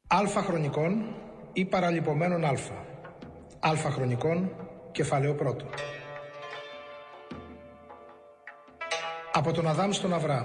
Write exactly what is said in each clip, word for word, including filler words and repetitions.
Αλφα χρονικών ή παραλιπωμένων αλφα. Αλφα χρονικών, κεφάλαιο πρώτο. Από τον Αδάμ στον Αβραάμ.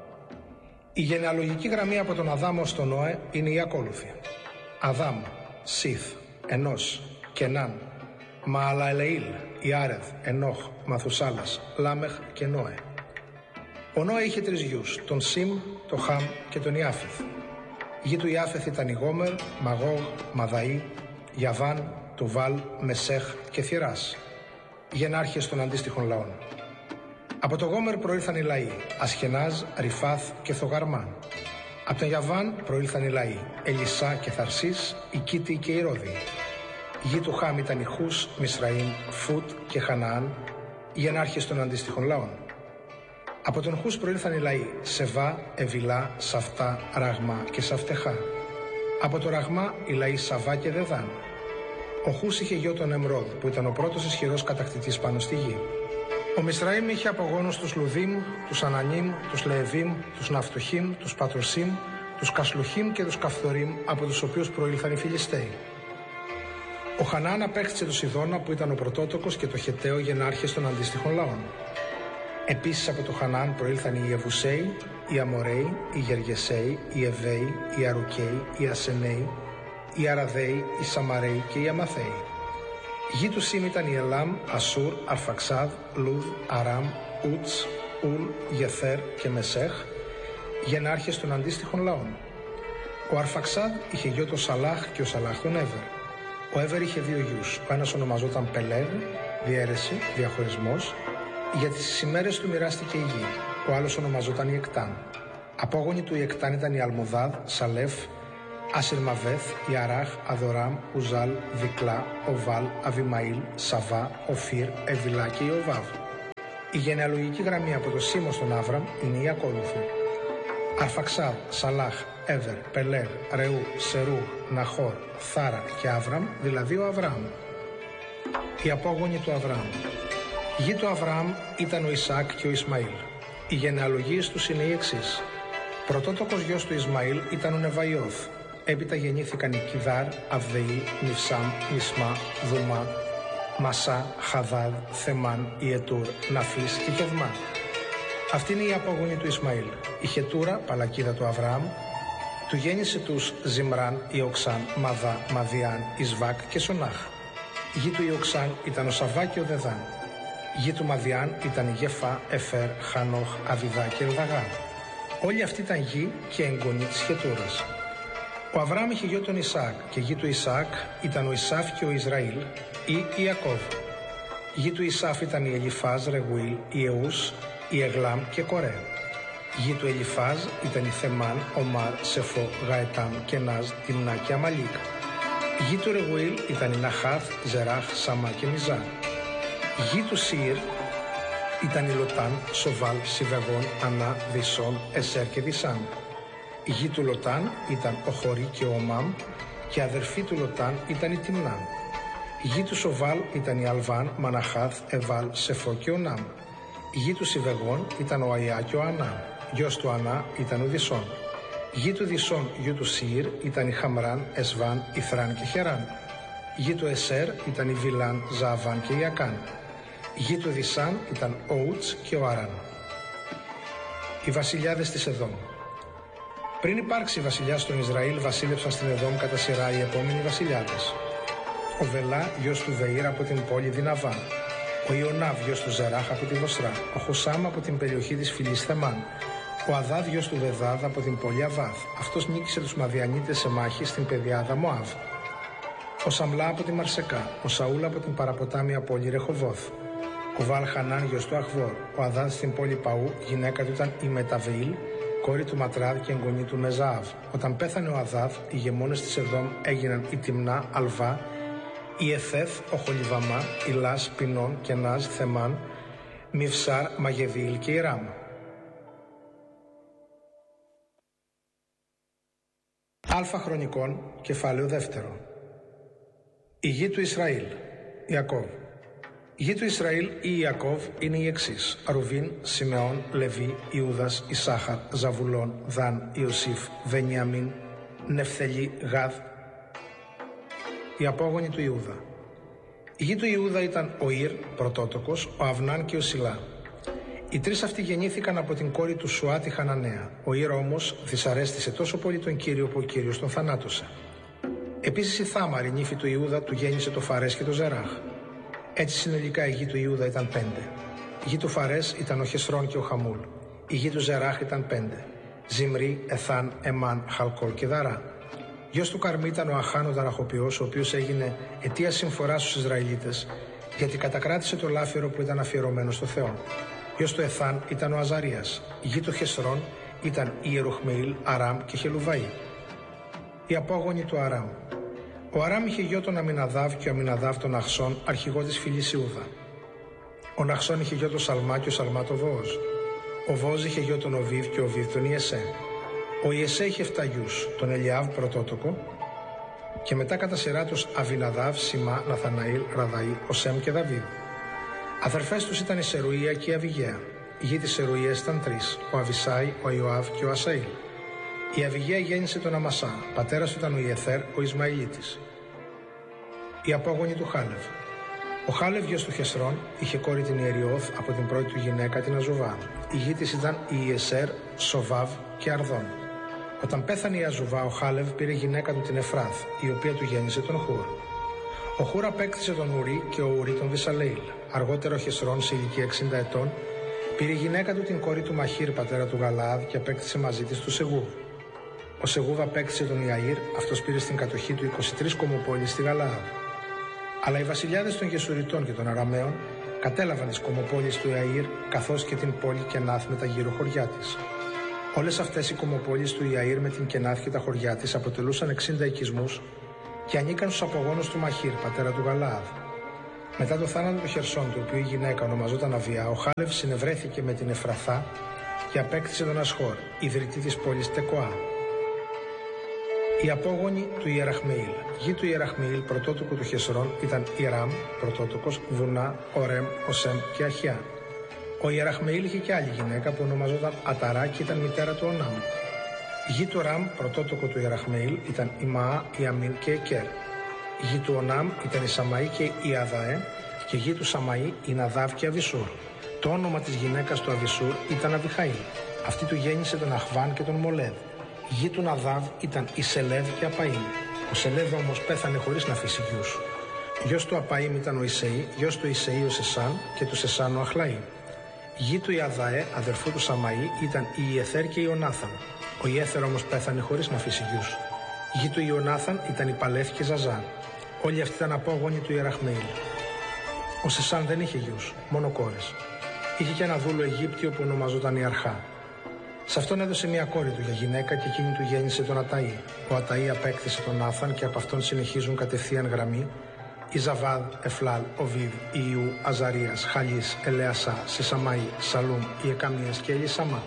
Η γενεαλογική γραμμή από τον Αδάμ ως τον Νόε είναι η ακόλουθη. Αδάμ, Σιθ, Ενός, Κενάν, Μααλαελεήλ, Ιάρεδ, Ενόχ, Μαθουσάλας, Λάμεχ και Νόε. Ο Νόε είχε τρεις γιους, τον Σιμ, τον Χαμ και τον Ιάφεθ. Η γη του Ιάφεθ ήταν η Γόμερ, Μαγόγ, Μαδαή, Γιαβάν, Τουβάλ, Μεσέχ και Θυράς, γενάρχες των αντίστοιχων λαών. Από το Γόμερ προήλθαν οι λαοί Ασχενάζ, Ριφάθ και Θογαρμά. Από τον Γιαβάν προήλθαν οι λαοί Ελισά και Θαρσίς, οι Κίτοι και οι Ρόδιοι. Η γη του Χάμ ήταν η Χούς, Μισραήμ, Φούτ και Χαναάν, γενάρχες των αντίστοιχων λαών. Από τον Χούς προήλθαν οι λαοί Σεβά, Εβιλά, Σαφτά, Ραγμά και Σαφτεχά. Από το Ραγμά οι λαοί Σαβά και Δεδάν. Ο Χούς είχε γιο τον Εμρόδ, που ήταν ο πρώτος ισχυρός κατακτητής πάνω στη γη. Ο Μισραήμ είχε απογόνους τους Λουδίμ, τους Ανανίμ, τους Λεεβίμ, τους Ναυτουχίμ, τους Πατροσίμ, τους Κασλουχίμ και τους Καφθορίμ, από τους οποίους προήλθαν οι Φιλιστέοι. Ο Χαναάν απέκτησε το Σιδώνα, που ήταν ο πρωτότοκος, και το Χεταίο, γενάρχες των αντίστοιχων λαών. Επίσης από το Χαναάν προήλθαν οι Ιεβουσαίοι, οι Αμοραίοι, οι Γεργεσαίοι, οι Εβαίοι, οι Αρουκαίοι, οι Ασεναίοι, οι Αραδαίοι, οι Σαμαραίοι και οι Αμαθαίοι. Η γη του Σιμ ήταν η Ελάμ, Ασούρ, Αρφαξάδ, Λούδ, Αράμ, Ούτς, Ουλ, Γεθέρ και Μεσέχ, γενάρχες των αντίστοιχων λαών. Ο Αρφαξάδ είχε γιο τον Σαλάχ και ο Σαλάχ τον Έβερ. Ο Έβερ είχε δύο γιους. Ο ένας ονομαζόταν Πελέγ, διαίρεση, διαχωρισμός, γιατί στις ημέρες του μοιράστηκε η γη. Ο άλλος ονομαζόταν Ιεκτάν. Απόγονοι του Ιεκτάν ήταν οι Αλμοδάδ, Σαλέφ, Ασυρμαβέθ, Ιαράχ, Αδωράμ, Ουζάλ, Δικλά, Οβάλ, Αβιμαήλ, Σαβά, Οφύρ, Εβιλά και Ιωβάβ. Η γενεαλογική γραμμή από το Σίμω στον Άβραμ είναι η ακόλουθη. Αρφαξάδ, Σαλάχ, Έβερ, Πελέγ, Ρεού, Σερού, Ναχόρ, Θάρα και Άβραμ, δηλαδή ο Αβραάμ. Οι απόγονοι του Αβραάμ. Η γη του Αβραάμ ήταν ο Ισαάκ και ο Ισμαήλ. Οι γενεαλογίες τους είναι οι εξής. Πρωτότοκος γιος του Ισμαήλ ήταν ο Νεβαϊώθ. Έπειτα γεννήθηκαν οι Κιδάρ, Αβδεήλ, Μιφσάμ, Μισμά, Δουμά, Μασά, Χαδάδ, Θεμάν, Ιετούρ, Ναφής και Κεδμά. Αυτή είναι η απόγονη του Ισμαήλ. Η Χετούρα, παλακίδα του Αβραάμ, του γέννησε τους Ζιμράν, Ιοξάν, Μαδά, Μαδιάν, Ισβάκ και Σονάχ. Η γη του Ιοξάν ήταν ο Σαβά και ο Δεδάν. Η γη του Μαδιάν ήταν η Γεφά, Εφέρ, Χανόχ, Αβιδά και Ελδαγά. Όλοι αυτοί ήταν γη και εγγονή της Χετούρας. Ο Αβραάμ είχε γιο τον Ισαάκ και η γη του Ισαάκ ήταν ο Ισάφ και ο Ισραήλ ή Ιακώβ. Η γη του Ισάφ ήταν η Ελιφάζ, Ρεγουήλ, η Εούς, η Εγλάμ και Κορέ. Η γη του Ελιφάζ ήταν η Θεμάν, Ομάρ, Σεφό, Γαετάμ, Κενάζ, Τιμνά και Αμαλίκ. Η γη του Ρεγουήλ ήταν η Ναχάθ, Ζεράχ, Σαμά και Μιζά. Η γη του Σιήρ ήταν η Λοτάν, Σοβάλ, Σιβεγόν, Ανά, Δισόν, Εσέρ και Δισάν. Η γη του Λοτάν ήταν ο Χωρί και ο Ομάμ και η αδερφή του Λοτάν ήταν η Τιμνά. Η γη του Σοβάλ ήταν η Αλβάν, Μαναχάθ, Εβάλ, Σεφό και ο Νάμ. Η γη του Σιβεγόν ήταν ο Αϊά και ο Ανά. Γιος του Ανά ήταν ο Δισόν. Η γη του Δισόν, γιου του Σιήρ, ήταν η Χαμράν, Εσβάν, Ιθράν και Χεράν. Η γη του Εσέρ ήταν η Βιλάν, Ζαβάν και η Ιακάν. Η γη του Δισάν ήταν ο Ούτς και ο Άραν. Οι βασιλιάδες της Εδόμ. Πριν υπάρξει βασιλιάς στον Ισραήλ, βασίλεψαν στην Εδόμ κατά σειρά οι επόμενοι βασιλιάδες. Ο Βελά, γιος του Βεΐρ από την πόλη Δυναβά. Ο Ιωνάβ, γιος του Ζεράχ από τη Βοσρά. Ο Χουσάμ από την περιοχή της φυλής Θεμάν. Ο Αδάδ, γιος του Βεδάδ από την πόλη Αβάθ. Αυτός νίκησε τους Μαδιανίτες σε μάχη στην πεδιάδα Μωάβ. Ο Σαμλά από τη Μαρσεκά. Ο Σαούλ από την παραποτάμια πόλη Ρεχοβόθ. Ο Βάλ Χανάν, γιος του Αχβόρ. Ο Αδάδ στην πόλη Παού, γυναίκα του ήταν η Μεταβεήλ, κόρη του Ματράδ και εγγονή του Μεζαάβ. Όταν πέθανε ο Αδάδ, οι ηγεμόνες της Εδόμ έγιναν η Τιμνά, Αλβά, η Εθέθ, ο Χολιβαμά, η Λάς, Πινών, Κενάζ, Θεμάν, Μιφσάρ, Μαγεδίηλ και η Ράμ. Αλφα χρονικών, κεφάλαιο δεύτερο. Η γη του Ισραήλ, Ιακώβ. Η γη του Ισραήλ ή Ιακώβ είναι η εξής: Ρουβίν, Σιμεών, Λεβί, Ιούδας, Ισάχαρ, Ζαβουλών, Δαν, Ιωσήφ, Βενιαμίν, Νεφθελή, Γαδ. Οι απόγονοι του Ιούδα. Η γη του Ιούδα ήταν ο Ήρ, πρωτότοκος, ο Αυνάν και ο Σιλά. Οι τρεις αυτοί γεννήθηκαν από την κόρη του Σουά τη Χαναναία. Ο Ήρ όμως δυσαρέστησε τόσο πολύ τον Κύριο που ο Κύριος τον θανάτωσε. Επίσης η Θάμαρ, η νύφη του Ιούδα, του γέννησε το Φαρές και το Ζεράχ. Έτσι συνολικά η γη του Ιούδα ήταν πέντε. Η γη του Φαρές ήταν ο Χεσρόν και ο Χαμούλ. Η γη του Ζεράχ ήταν πέντε. Ζιμρί, Εθάν, Εμάν, Χαλκόλ και Δαρά. Γιος του Καρμί ήταν ο Αχάν ο Δαραχοποιός, ο οποίος έγινε αιτία συμφοράς στους Ισραηλίτες, γιατί κατακράτησε το λάφυρο που ήταν αφιερωμένο στο Θεό. Γιος του Εθάν ήταν ο Αζαρίας. Η γη του Χεσρόν ήταν Ιεροχμεήλ, Αράμ και Χελουβαΐ. Οι απόγονοι του Αράμ. Ο Αράμ είχε γιο τον Αμιναδάβ και ο Αμιναδάβ τον Αχσόν, αρχηγό της φυλής Ιούδα. Ο Ναχσόν είχε γιο τον Σαλμά και ο Σαλμά τον Βόοζ. Ο Βόοζ είχε γιο τον Οβίβ και ο Οβίβ τον Ιεσέ. Ο Ιεσέ είχε εφτά γιους, τον Ελιάβ πρωτότοκο, και μετά κατά σειρά τους Αβιναδάβ, Σιμά, Ναθαναήλ, Ραδαΐ, Οσέμ και Δαβίδ. Αδερφές τους ήταν η Σερουία και η Αβιγαία. Η γη της Σερουίας ήταν τρεις, ο Αβισάη, ο Ιωάβ και ο Ασαήλ. Η Αβιγαία γέννησε τον Αμασά, πατέρας του ήταν ο Ιεθέρ, ο Ισμαηλίτης. Οι απόγονοι του Χάλευ. Ο Χάλευ, γιος του Χεσρόν, είχε κόρη την Ιεριώθ από την πρώτη του γυναίκα την Αζουβά. Η γη της ήταν η Ιεσέρ, Σοβάβ και Αρδόν. Όταν πέθανε η Αζουβά, ο Χάλευ πήρε γυναίκα του την Εφράθ, η οποία του γέννησε τον Χούρ. Ο Χούρ απέκτησε τον Ουρί και ο Ουρί τον Βισαλεήλ. Αργότερα ο Χεσρόν, σε ηλικία εξήντα ετών, πήρε γυναίκα του την κόρη του Μαχήρ, πατέρα του Γαλαάδ, και απέκτησε μαζί της του Σεγούβ. Ο Σεγούβ απέκτησε τον Ιαΐρ, αυτός πήρε στην κατοχή του είκοσι τρεις κομοπόλεις στη Γαλαάδ. Αλλά οι βασιλιάδες των Γεσουριτών και των Αραμαίων κατέλαβαν τις κομοπόλεις του Ιαΐρ, καθώς και την πόλη Κενάθ με τα γύρω χωριά της. Όλες αυτές οι κομοπόλεις του Ιαΐρ με την Κενάθ και τα χωριά της αποτελούσαν εξήντα οικισμούς και ανήκαν στους απογόνους του Μαχήρ, πατέρα του Γαλαάδ. Μετά το θάνατο του Χερσόν, του οποίου η γυναίκα ονομαζόταν Αβιά, ο Χάλευ συνευρέθηκε με την Εφραθά και απέκτησε τον Ασχόρ, ιδρυτή της πόλης Τεκοά. Οι απόγονοι του Ιεραχμεήλ. Γη του Ιεραχμεήλ, πρωτότοκου του Χεσρόν, ήταν Ιράμ, πρωτότοκος, Βουνά, Ορέμ, Οσέμ και Αχιά. Ο Ιεραχμεήλ είχε και άλλη γυναίκα που ονομαζόταν Αταρά και ήταν μητέρα του Ονάμ. Η γη του Ράμ, πρωτότοκο του Ιεραχμεήλ, ήταν η Μαά, η Αμίν και η Κέρ. Η γη του Ονάμ ήταν η Σαμαή και η Αδαέ, και η γη του Σαμαή η Ναδάβ και Αβισούρ. Το όνομα της γυναίκας του Αβισούρ ήταν Αβιχαήλ. Αυτή του γέννησε τον Αχβάν και τον Μολέδ. Η γη του Ναδάβ ήταν η Σελέδ και Απαΐμ. Ο Σελέδ όμως πέθανε χωρίς να αφήσει γιους. Γιος του Απαΐμ ήταν ο Ισεή, γιος του Ισεή ο Σεσάν και του Σεσάν ο Αχλαΐ. Η γη του Ιαδαέ, αδερφού του Σαμαή, ήταν η Ιεθέρ και η Ιωνάθαν. Ο Ιέθερ όμως πέθανε χωρίς να αφήσει γιους. Η γη του Ιωνάθαν ήταν η Παλέθ και η Ζαζάν. Όλοι αυτοί ήταν απόγονοι του Ιεραχμεήλ. Ο Σεσάν δεν είχε γιους, μόνο κόρες. Είχε και ένα δούλο Αιγύπτιο που ονομαζόταν Ιαρχά. Σε αυτόν έδωσε μια κόρη του για γυναίκα και εκείνη του γέννησε τον Αταΐ. Ο Αταΐ απέκτησε τον Άθαν και από αυτόν συνεχίζουν κατευθείαν γραμμή η Ζαβάδ, Εφλάλ, Οβίβ, Ιού, Αζαρίας, Χαλής, Ελεασά, Σεσαμαή, Σαλούμ, Ιεκαμίας και Ελισαμά.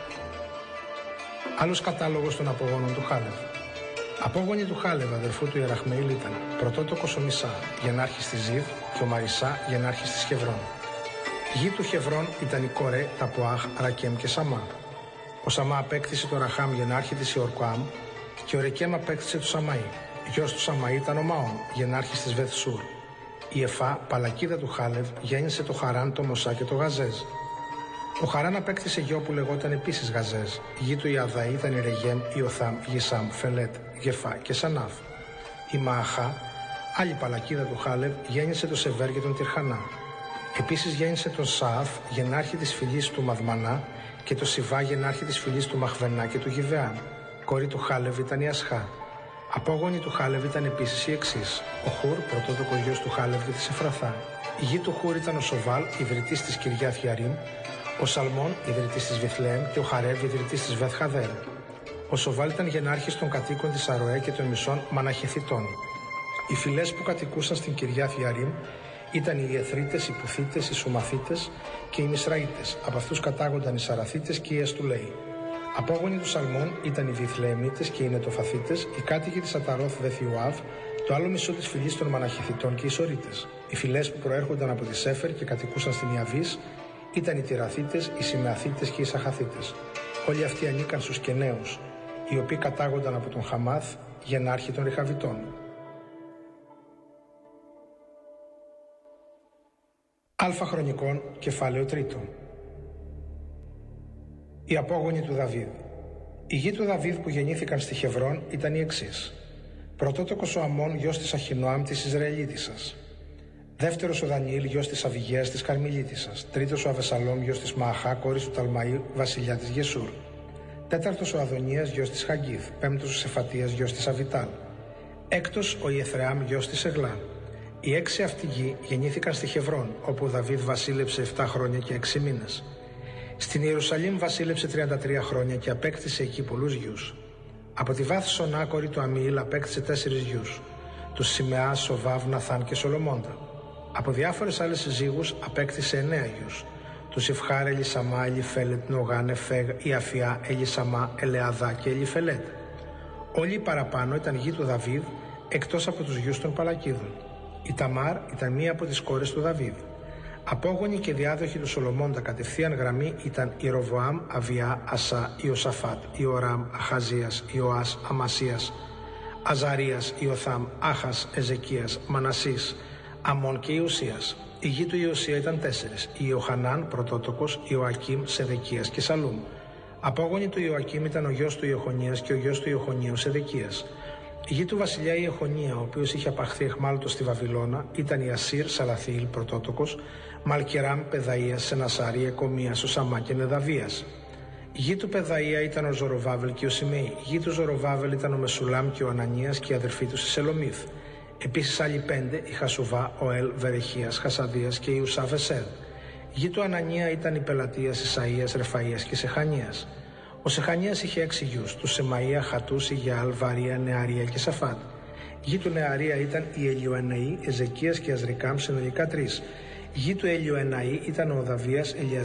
Άλλος κατάλογος των απογόνων του Χάλευ. Απόγονοι του Χάλευ, αδερφού του Ιεραχμεήλ, ήταν πρωτότοκος ο Μισά, γενάρχης της Ζιβ, και ο Μαρισά, γενάρχης της Χευρών. Η γη του Χευρών ήταν η Κορέ, Ταπουάχ, Ρακέμ και Σαμά. Ο Σαμά απέκτησε τον Ραχάμ, γενάρχη της Ιορκοάμ, και ο Ρεκέμ απέκτησε τον Σαμαή. Γιος του Σαμαή ήταν ο Μαών, γενάρχης της Βεθσούρ. Η Εφά, παλακίδα του Χάλευ, γέννησε το Χαράν, το Μωσά και το Γαζέζ. Ο Χαράν απέκτησε γιο που λεγόταν επίσης Γαζέζ. Η γη του Ιαδαή ήταν η Ρεγέμ, Ιωθάμ, Γισάμ, Φελέτ, Γεφά και Σανάφ. Η Μααχά, άλλη παλακίδα του Χάλευ, γέννησε το Σεβέρ και τον Τυρχανά. Επίσης γέννησε τον Σαάφ, γενάρχη της φυλής του Μαδμανά, και το Σιβά, γενάρχη της φυλής του Μαχβενά και του Γιβεάν. Κόρη του Χάλευ ήταν η Ασχά. Απόγονοι του Χάλευ ήταν επίσης οι εξής: ο Χουρ, πρωτότοκο γιος του Χάλευ και της Εφραθά. Η γη του Χουρ ήταν ο Σοβάλ, ιδρυτής της Κυριάθ Ιαρίμ, ο Σαλμών, ιδρυτής της Βιθλεέμ, και ο Χαρέβ, ιδρυτής της Βεθ Χαδέρ. Ο Σοβάλ ήταν γενάρχης των κατοίκων της Αροέ και των μισών Μαναχεθιτών. Οι φυλές που κατοικούσαν στην Κυριάθ Ιαρίμ ήταν οι Ιεθρίτες, οι Πουθίτες, οι Σουμαθίτες και οι Μισραΐτες. Από αυτούς κατάγονταν οι Σαραθίτες και οι Εστουλαίοι. Απόγονοι του Σαλμών ήταν οι Βιθλεεμίτες και οι Νετοφαθίτες, οι κάτοικοι της Αταρόθ Βεθιουάβ, το άλλο μισό της φυλής των Μαναχηθιτών και οι Σορίτες. Οι φυλές που προέρχονταν από τη Σέφερ και κατοικούσαν στην Ιαβής ήταν οι Τυραθίτες, οι Σιμεαθίτες και οι Σαχαθίτες. Όλοι αυτοί ανήκαν στους Κεναίους. οι οποίοι κατάγονταν από τον Χαμάθ, γενάρχη των Ριχαβιτών. Αλφα Χρονικών, κεφάλαιο τρίτο. Οι απόγονοι του Δαβίδ. Οι γη του Δαβίδ που γεννήθηκαν στη Χεβρών ήταν οι εξής. Πρωτότοκος ο Αμών, γιος της Αχινόαμ της Ισραηλίτισσας. Δεύτερος ο Δανιήλ, γιος της Αβιγαίας της Καρμιλίτισσας. Τρίτος ο Αβεσαλόμ, γιος της Μααχά, κόρης του Ταλμαΐ, βασιλιά της Γεσούρ. Τέταρτος ο Αδωνίας, γιος της Χαγκίθ. Πέμπτος ο Σεφατίας, γιος της Αβιτάλ. Έκτος ο Ιεθρεάμ, γιος της Εγλά. Οι έξι αυτοί γη γεννήθηκαν στη Χεβρών, όπου ο Δαβίδ βασίλεψε επτά χρόνια και έξι μήνες. Στην Ιερουσαλήμ βασίλεψε τριάντα τρία χρόνια και απέκτησε εκεί πολλούς γιους. Από τη Βάθ Σονά, κόρη του Αμιήλ, απέκτησε τέσσερις γιους, τους Σιμεά, Σοβάβ, Ναθάν και Σολομώντα. Από διάφορες άλλες συζύγους απέκτησε εννέα γιους, τους Ιφχάρ, Ελισαμά, Ελιφέλετ, Νογάν, Εφέγ, Ιαφιά, Ελισαμά, Ελεαδά και Ελιφελέτ. Όλοι οι παραπάνω ήταν γη του Δαβίδ, εκτός από τους γιους των Παλακίδων. Η Ταμάρ ήταν μία από τις κόρες του Δαβίδ. Απόγονοι και διάδοχοι του Σολομώντα κατευθείαν γραμμή ήταν Ιροβοάμ, Αβιά, Ασά, Ιωσαφάτ, Ιοράμ, Αχαζίας, Ιωάς, Αμασίας, Αζαρίας, Ιωθάμ, Άχας, Εζεκίας, Μανασής, Αμών και Ιουσίας. Η γη του Ιωσία ήταν τέσσερις. Ιωχανάν, πρωτότοκος, Ιωακίμ, Σεδεκίας και Σαλούμ. Απόγονοι του Ιωακίμ ήταν ο γιος του Ιεχονίας και ο γιος του Ιεχονίου Σεδεκίας. Η γη του βασιλιά Ιεχονία, ο οποίος είχε απαχθεί εχμάλωτος στη Βαβυλώνα, ήταν η Ασύρ, Σαλαθιήλ, πρωτότοκος, Μαλκεράμ, Πεδαΐας, Σενασάρη, Εκομίας, Οσαμά και Νεδαβίας. Η γη του Πεδαΐα ήταν ο Ζωροβάβελ και ο Σιμεή. Η γη του Ζωροβάβελ ήταν ο Μεσουλάμ και ο Ανανίας και η αδερφή του η Σελομίθ. Επίσης άλλοι πέντε, η Χασουβά, ο Ελ, Βερεχίας, Χασαδίας και η Ουσάβ-Εσέλ. Η γη του Ανανία ήταν η Πελατίας, Ισαΐας, Ρεφαΐας και Σεχανίας. Ο Σεχανίας είχε έξι γιους, τους Σεμαΐα, Χατούς, Ιγιάλ, Βαρία, Νεαρία και Σαφάτ. Η γη του Νεαρία ήταν η Ελιοεναή, Εζεκίας και Αζρικάμ, συνολικά τρεις. Η γη του Ελιοεναή ήταν ο Οδαβίας, Ελιασήμ